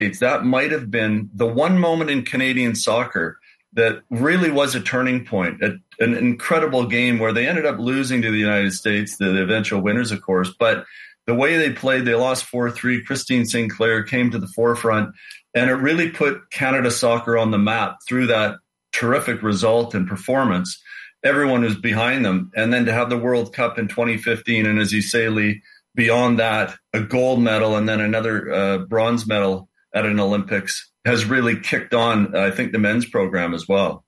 that might have been the one moment in Canadian soccer that really was a turning point, an incredible game where they ended up losing to the United States, the eventual winners, of course. But the way they played, they lost 4-3. Christine Sinclair came to the forefront, and it really put Canada soccer on the map through that terrific result and performance. Everyone was behind them. And then to have the World Cup in 2015, and as you say, Lee, beyond that, a gold medal and then another bronze medal at an Olympics has really kicked on, I think, the men's program as well.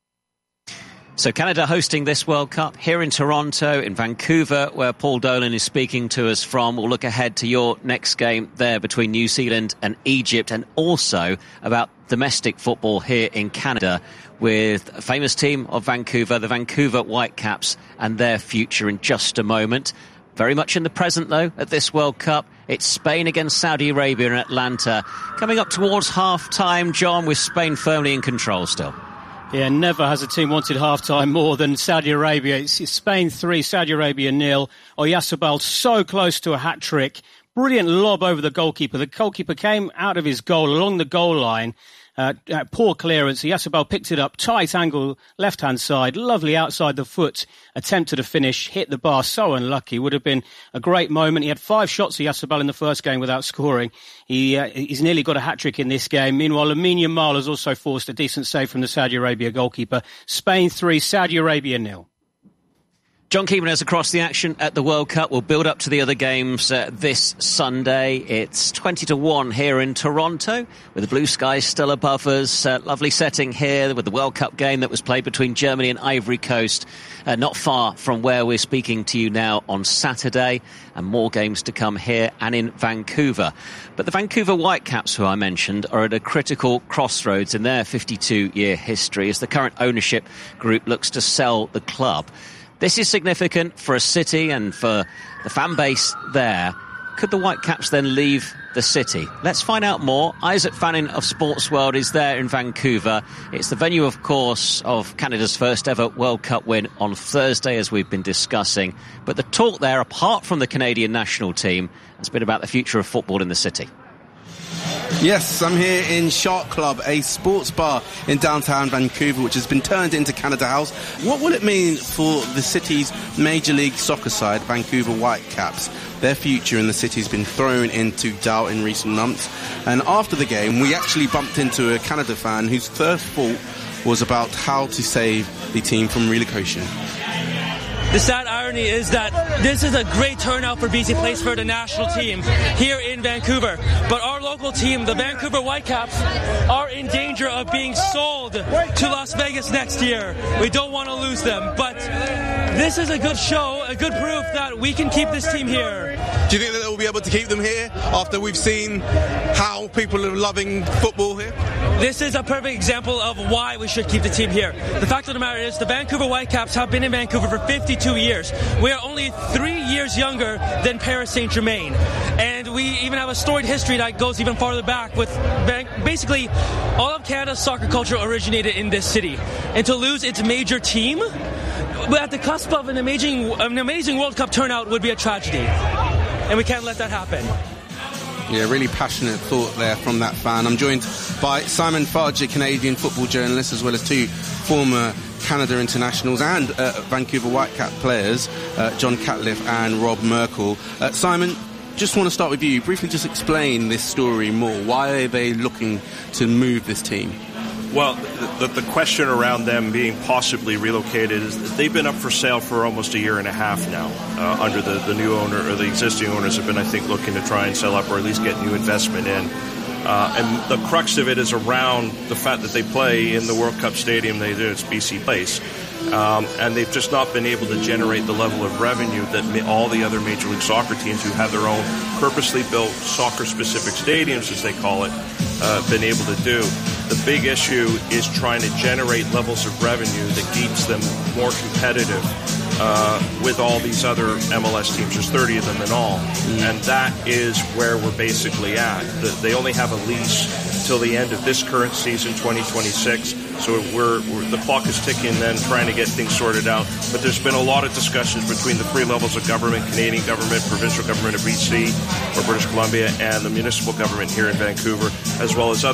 So Canada hosting this World Cup here in Toronto, in Vancouver, where Paul Dolan is speaking to us from. We'll look ahead to your next game there between New Zealand and Egypt, and also about domestic football here in Canada with a famous team of Vancouver, the Vancouver Whitecaps, and their future in just a moment. Very much in the present, though, at this World Cup. It's Spain against Saudi Arabia in Atlanta. Coming up towards half-time, John, with Spain firmly in control still. Yeah, never has a team wanted half-time more than Saudi Arabia. It's Spain 3, Saudi Arabia 0. Oyarzabal so close to a hat-trick. Brilliant lob over the goalkeeper. The goalkeeper came out of his goal along the goal line. Poor clearance. Oyarzabal picked it up, tight angle, left-hand side, lovely outside the foot, attempted a finish, hit the bar, so unlucky. Would have been a great moment. He had 5 shots, Oyarzabal, in the first game without scoring. He's nearly got a hat-trick in this game. Meanwhile, Lamine Yamal has also forced a decent save from the Saudi Arabia goalkeeper. Spain 3, Saudi Arabia 0. John keeping us across the action at the World Cup. We'll build up to the other games this Sunday. It's 20-1 here in Toronto, with the blue skies still above us. Lovely setting here with the World Cup game that was played between Germany and Ivory Coast, not far from where we're speaking to you now on Saturday, and more games to come here and in Vancouver. But the Vancouver Whitecaps, who I mentioned, are at a critical crossroads in their 52-year history as the current ownership group looks to sell the club. This is significant for a city and for the fan base there. Could the Whitecaps then leave the city? Let's find out more. Isaac Fannin of Sports World is there in Vancouver. It's the venue, of course, of Canada's first ever World Cup win on Thursday, as we've been discussing. But the talk there, apart from the Canadian national team, has been about the future of football in the city. Yes, I'm here in Shark Club, a sports bar in downtown Vancouver, which has been turned into Canada House. What will it mean for the city's Major League Soccer side, Vancouver Whitecaps? Their future in the city has been thrown into doubt in recent months. And after the game, we actually bumped into a Canada fan whose first thought was about how to save the team from relocation. The sad irony is that this is a great turnout for BC Place for the national team here in Vancouver. But our local team, the Vancouver Whitecaps, are in danger of being sold to Las Vegas next year. We don't want to lose them. But this is a good show, a good proof that we can keep this team here. Do you think that they'll be able to keep them here after we've seen how people are loving football here? This is a perfect example of why we should keep the team here. The fact of the matter is the Vancouver Whitecaps have been in Vancouver for 52 years. We are only 3 years younger than Paris Saint-Germain. And we even have a storied history that goes even farther back with basically all of Canada's soccer culture originated in this city. And to lose its major team at the cusp of an amazing World Cup turnout would be a tragedy. And we can't let that happen. Yeah, really passionate thought there from that fan. I'm joined by Simon Fudge, a Canadian football journalist, as well as 2 former Canada internationals and Vancouver Whitecap players, John Catliff and Rob Merkel. Simon, just want to start with you. Briefly just explain this story more. Why are they looking to move this team? Well, the question around them being possibly relocated is they've been up for sale for almost a year and a half now under the new owner, or the existing owners have been, I think, looking to try and sell up or at least get new investment in. And the crux of it is around the fact that they play in the World Cup stadium they do. It's BC Place. And they've just not been able to generate the level of revenue that all the other Major League Soccer teams who have their own purposely built soccer-specific stadiums, as they call it, been able to do. The big issue is trying to generate levels of revenue that keeps them more competitive with all these other MLS teams. There's 30 of them in all. And that is where we're basically at. They only have a lease till the end of this current season, 2026. So the clock is ticking then, trying to get things sorted out. But there's been a lot of discussions between the three levels of government, Canadian government, provincial government of BC or British Columbia, and the municipal government here in Vancouver, as well as other